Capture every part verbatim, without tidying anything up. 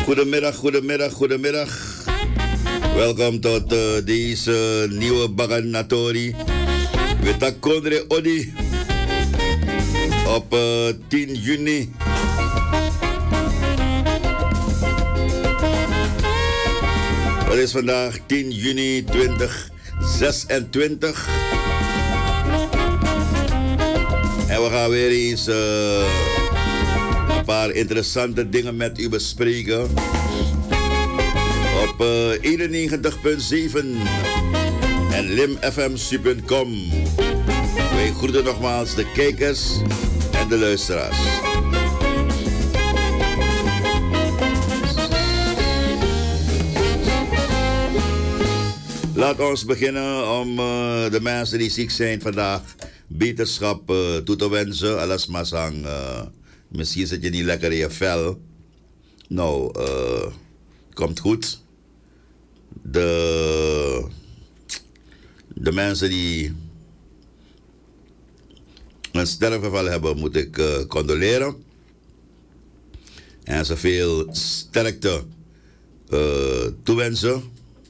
Goedemiddag, goedemiddag, goedemiddag. Welkom tot uh, deze nieuwe Baganatori. Met Kondre Odi. Op uh, tien juni. Het is vandaag tien juni tweeduizend zesentwintig. En we gaan weer eens uh, een paar interessante dingen met u bespreken. Op uh, eenennegentig komma zeven en limfmc punt com. Wij groeten nogmaals de kijkers en de luisteraars. Laat ons beginnen om uh, de mensen die ziek zijn vandaag beterschap uh, toe te wensen. Alles maar sang, uh, misschien zit je niet lekker in je vel. Nou, uh, komt goed. De, de mensen die een sterfgeval hebben, moet ik uh, condoleren. En ze veel sterkte uh, toewensen.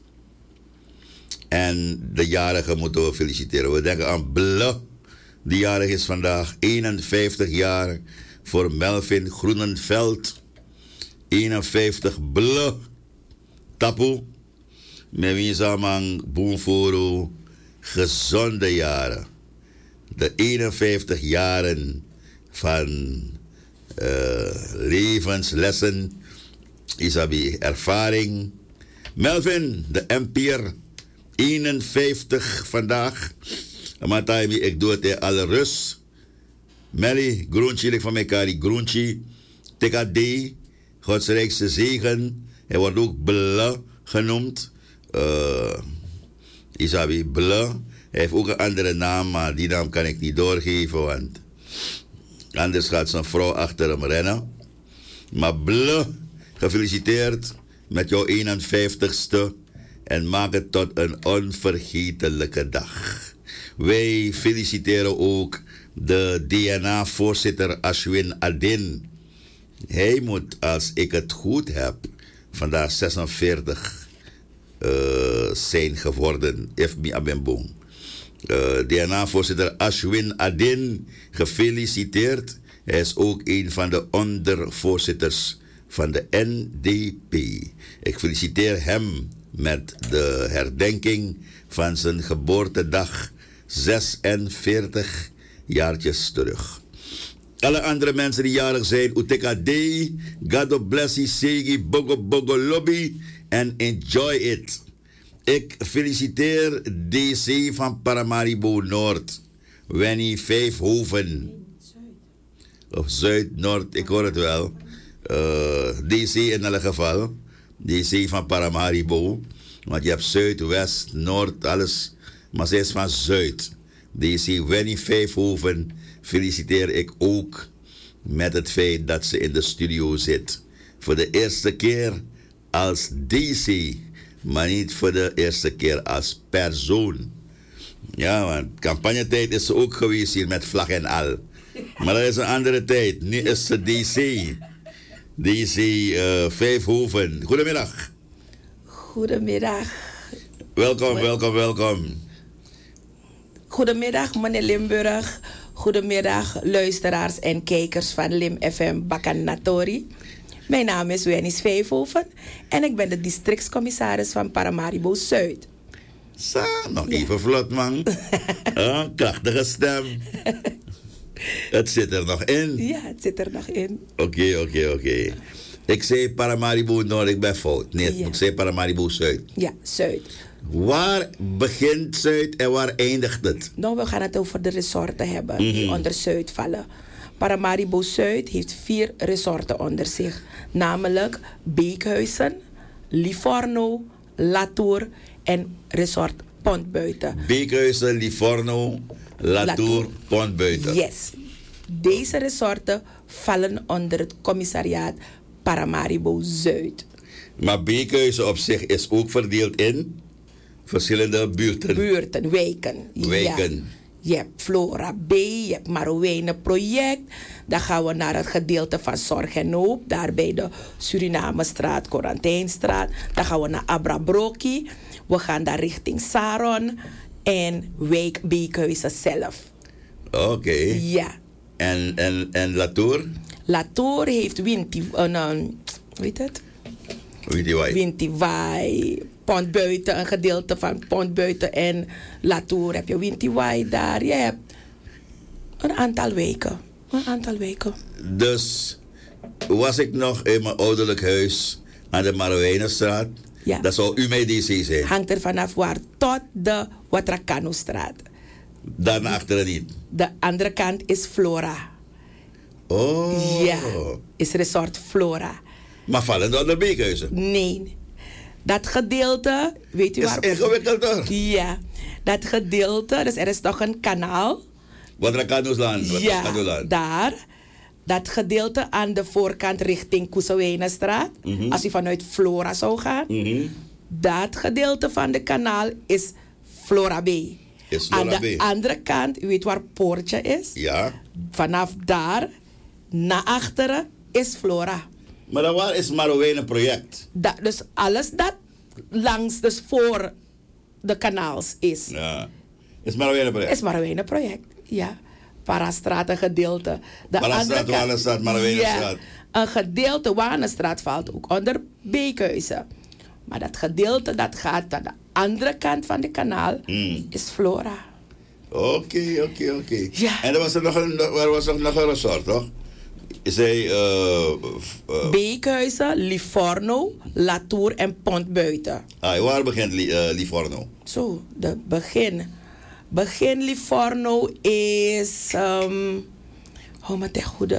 En de jarigen moeten we feliciteren. We denken aan Ble. Die jarig is vandaag eenenvijftig jaar voor Melvin Groenenveld. eenenvijftig Ble. Tapu. Met wie samen boenvoero gezonde jaren. De eenenvijftig jaren van uh, levenslessen. Isabi ervaring. Melvin, de Empire. eenenvijftig vandaag. Maar ik doe het in alle rust. Melly, groentje, ik van elkaar, die groentje. T K D, Gods rijkste zegen. Hij wordt ook Ble genoemd. Uh, Isabi Ble. Hij heeft ook een andere naam, maar die naam kan ik niet doorgeven, want anders gaat zijn vrouw achter hem rennen. Maar Ble, gefeliciteerd met jouw eenenvijftigste. En maak het tot een onvergetelijke dag. Wij feliciteren ook de D N A-voorzitter Ashwin Adin. Hij moet, als ik het goed heb, vandaag zesenveertig uh, zijn geworden. F B Abemboom. Uh, D N A-voorzitter Ashwin Adin, gefeliciteerd. Hij is ook een van de ondervoorzitters van de N D P. Ik feliciteer hem met de herdenking van zijn geboortedag zesenveertig jaartjes terug. Alle andere mensen die jarig zijn, Uteka D, God bless you, Segi, Bogo Bogo Lobby en enjoy it. Ik feliciteer D C van Paramaribo Noord, Wenny Vijfhoven. Of Zuid-Noord, ik hoor het wel. Uh, D C in elk geval. D C van Paramaribo. Want je hebt Zuid, West, Noord, alles. Maar zij is van Zuid. D C Wenny Vijfhoven feliciteer ik ook met het feit dat ze in de studio zit. Voor de eerste keer als D C, maar niet voor de eerste keer als persoon. Ja, want campagnetijd is ze ook geweest hier met vlag en al. Maar dat is een andere tijd. Nu is ze D C. D C uh, Vijfhoven. Goedemiddag. Goedemiddag. Welkom, welkom, welkom. Goedemiddag, meneer Limburg. Goedemiddag, luisteraars en kijkers van Lim F M Bakanatori. Mijn naam is Wennis Vijfhoven en ik ben de districtscommissaris van Paramaribo Zuid. Zo, nog ja. Even vlot, man. Oh, krachtige stem. Het zit er nog in. Ja, het zit er nog in. Oké, okay, oké, okay, oké. Okay. Ik zei Paramaribo Noord, ik ben fout. Nee, ja. Ik zei Paramaribo Zuid. Ja, Zuid. Waar begint Zuid en waar eindigt het? Nou, we gaan het over de resorten hebben mm-hmm. die onder Zuid vallen. Paramaribo Zuid heeft vier resorten onder zich. Namelijk Beekhuizen, Livorno, Latour en resort Pontbuiten. Beekhuizen, Livorno, Latour, Pontbuiten. Yes. Deze resorten vallen onder het commissariaat Paramaribo Zuid. Maar Beekhuizen op zich is ook verdeeld in verschillende buurten. Buurten, wijken. Wijken. Je hebt Flora B, je hebt Marowijnen project. Dan gaan we naar het gedeelte van Zorg en Hoop. Daar bij de Surinamestraat, Korantijnstraat. Dan gaan we naar Abrabroki. We gaan daar richting Saron. En Wijk Beekhuizen zelf. Oké. Okay. Ja. En, en, en Latour? Latour heeft Winti... Uh, uh, weet het? Wintiwai. Wintiwai. Pontbuiten, een gedeelte van Pontbuiten en Latour heb je Wintiwai daar. Je hebt een aantal weken. Een aantal weken. Dus was ik nog in mijn ouderlijk huis aan de Marowijnenstraat? Ja. Dat zou U M D C zijn? Hangt er vanaf waar tot de Watrakano-straat. Daar naar achteren niet? De andere kant is Flora. Oh. Ja, is resort Flora. Maar vallen onder Beekhuizen? Nee. Dat gedeelte, weet u is waar... Is ingewikkeld hoor. Ja, dat gedeelte, dus er is toch een kanaal. Watrakano's-land. Ja, daar. Dat gedeelte aan de voorkant richting Koesewijnenstraat. Mm-hmm. Als u vanuit Flora zou gaan. Mm-hmm. Dat gedeelte van de kanaal is Flora B. Is Flora aan de B. andere kant, u weet waar Poortje is? Ja. Vanaf daar naar achteren is Flora. Maar dan waar is Marowijnen project? Dat, dus alles dat langs, dus voor de kanaals is. Ja. Is Marowijnen project? Is Marowijnen project, ja. Parastraat een gedeelte. De Parastraat, andere kant- Wanenstraat, Marowijnenstraat. Ja, een gedeelte Wanenstraat valt ook onder Beekhuizen. Maar dat gedeelte dat gaat aan de andere kant van de kanaal Mm. is Flora. Oké, oké, oké. Ja. En er was er nog een, er was er nog een resort, toch? Zij, uh, uh, Beekhuizen, Livorno, Latour en Pontbuiten. ah, waar begint Li, uh, Livorno? Zo, de begin. Begin Livorno is... Um, hou me ten goede.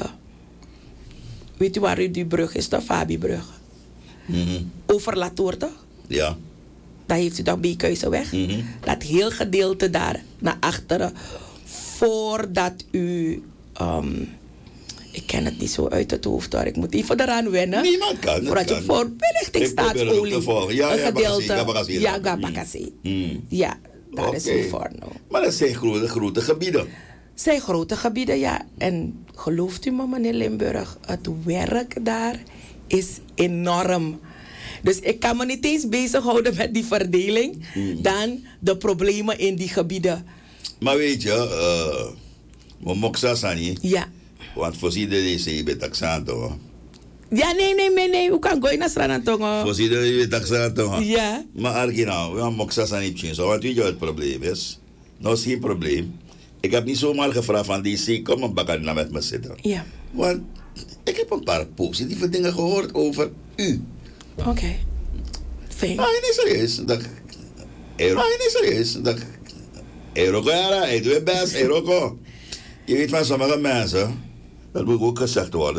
Weet u waar die brug is, de Fabibrug? Mm-hmm. Over Latour toch? Ja. Daar heeft u toch Beekhuizenweg? Mm-hmm. Dat heel gedeelte daar naar achteren. Voordat u... Um, ik ken het niet zo uit het hoofd hoor. Ik moet even eraan wennen. Niemand kan. Voordat je voor belichtingsstaatsolie... Ja, een ja, gedeelte... Gabakasi, Ja, Gabakasi. Mm. Ja, daar is Oké. Livorno. Maar dat zijn grote, grote gebieden. Zijn grote gebieden, ja. En gelooft u me, meneer Limburg, het werk daar is enorm. Dus ik kan me niet eens bezighouden met die verdeling Mm. dan de problemen in die gebieden. Maar weet je, uh, we mogen dat niet. Ja. Want voorzien de D C bij Taxanto. Ja, nee, nee, nee, nee. Hoe kan ik naar Sranantongo? Voorzien de bij Taxanto. Ja. Maar Arki nou, we mogen dat niet zien. Want weet je wat het probleem is? Nou is geen probleem. Ik heb niet zomaar gevraagd van D C, kom een bakka naar met me zitten. Ja. Want ik heb een paar positieve dingen gehoord over u. Oké. Okay. Fijn. Ah, niet serieus. Dat... Ah, niet serieus. Dat... Eroko, ja, hij doet het best. Eroko. Je weet van sommige mensen, dat moet ook gezegd worden.